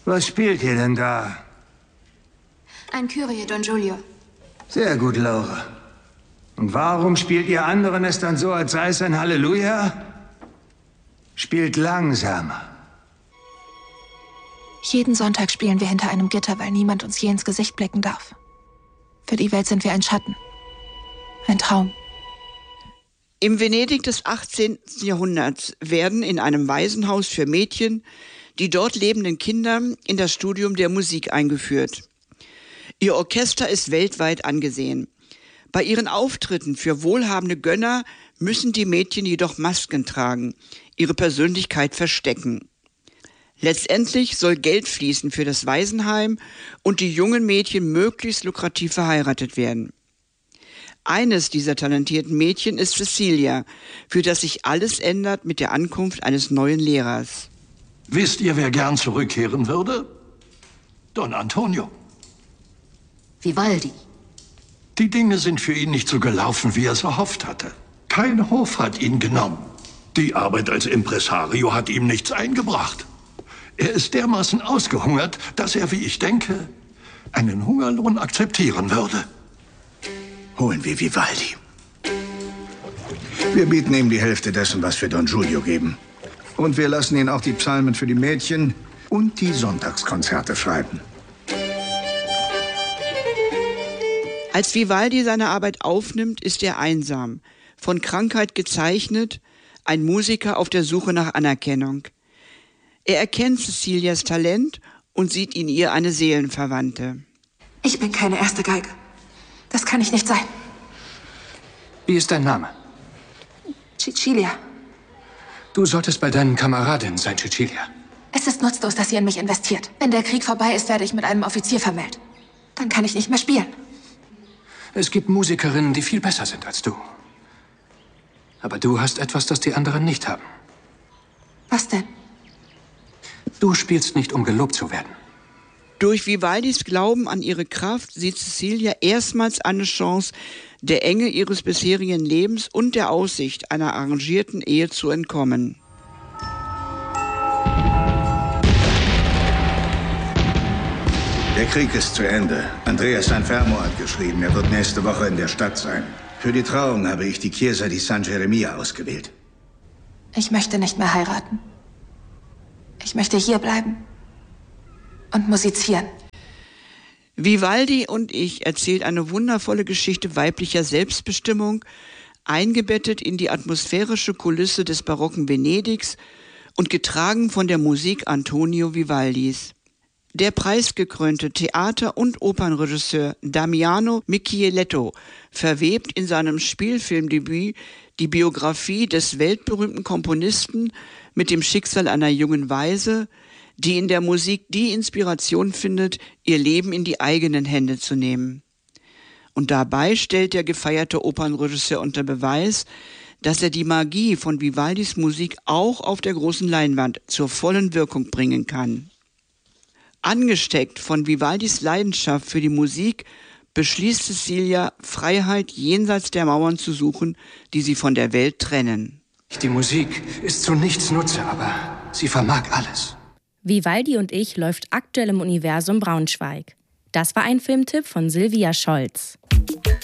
Was spielt ihr denn da? Ein Kyrie, Don Giulio. Sehr gut, Laura. Und warum spielt ihr anderen es dann so, als sei es ein Halleluja? Spielt langsamer. Jeden Sonntag spielen wir hinter einem Gitter, weil niemand uns je ins Gesicht blicken darf. Für die Welt sind wir ein Schatten. Ein Traum. Im Venedig des 18. Jahrhunderts werden in einem Waisenhaus für Mädchen die dort lebenden Kinder in das Studium der Musik eingeführt. Ihr Orchester ist weltweit angesehen. Bei ihren Auftritten für wohlhabende Gönner müssen die Mädchen jedoch Masken tragen, ihre Persönlichkeit verstecken. Letztendlich soll Geld fließen für das Waisenheim und die jungen Mädchen möglichst lukrativ verheiratet werden. Eines dieser talentierten Mädchen ist Cecilia, für das sich alles ändert mit der Ankunft eines neuen Lehrers. Wisst ihr, wer gern zurückkehren würde? Don Antonio. Vivaldi. Die Dinge sind für ihn nicht so gelaufen, wie er es erhofft hatte. Kein Hof hat ihn genommen. Die Arbeit als Impresario hat ihm nichts eingebracht. Er ist dermaßen ausgehungert, dass er, wie ich denke, einen Hungerlohn akzeptieren würde. Holen wir Vivaldi. Wir bieten ihm die Hälfte dessen, was wir Don Giulio geben. Und wir lassen ihn auch die Psalmen für die Mädchen und die Sonntagskonzerte schreiben. Als Vivaldi seine Arbeit aufnimmt, ist er einsam, von Krankheit gezeichnet, ein Musiker auf der Suche nach Anerkennung. Er erkennt Cecilias Talent und sieht in ihr eine Seelenverwandte. Ich bin keine erste Geige. Das kann ich nicht sein. Wie ist dein Name? Cecilia. Du solltest bei deinen Kameradinnen sein, Cecilia. Es ist nutzlos, dass ihr in mich investiert. Wenn der Krieg vorbei ist, werde ich mit einem Offizier vermählt. Dann kann ich nicht mehr spielen. Es gibt Musikerinnen, die viel besser sind als du. Aber du hast etwas, das die anderen nicht haben. Was denn? Du spielst nicht, um gelobt zu werden. Durch Vivaldis Glauben an ihre Kraft sieht Cecilia erstmals eine Chance, der Enge ihres bisherigen Lebens und der Aussicht einer arrangierten Ehe zu entkommen. Der Krieg ist zu Ende. Andreas Sanfermo hat geschrieben, er wird nächste Woche in der Stadt sein. Für die Trauung habe ich die Chiesa di San Geremia ausgewählt. Ich möchte nicht mehr heiraten. Ich möchte hier bleiben und musizieren. Vivaldi und ich erzählt eine wundervolle Geschichte weiblicher Selbstbestimmung, eingebettet in die atmosphärische Kulisse des barocken Venedigs und getragen von der Musik Antonio Vivaldis. Der preisgekrönte Theater- und Opernregisseur Damiano Micheletto verwebt in seinem Spielfilmdebüt die Biografie des weltberühmten Komponisten mit dem Schicksal einer jungen Waise, die in der Musik die Inspiration findet, ihr Leben in die eigenen Hände zu nehmen. Und dabei stellt der gefeierte Opernregisseur unter Beweis, dass er die Magie von Vivaldis Musik auch auf der großen Leinwand zur vollen Wirkung bringen kann. Angesteckt von Vivaldis Leidenschaft für die Musik beschließt Cecilia, Freiheit jenseits der Mauern zu suchen, die sie von der Welt trennen. Die Musik ist zu nichts Nutze, aber sie vermag alles. Vivaldi und ich läuft aktuell im Universum Braunschweig. Das war ein Filmtipp von Silvia Scholz.